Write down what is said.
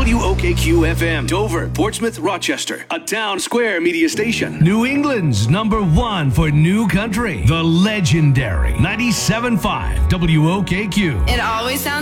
WOKQ FM, Dover, Portsmouth, Rochester, a Town Square media station. New England's #1 for new country, the legendary 97.5 WOKQ. It always sounds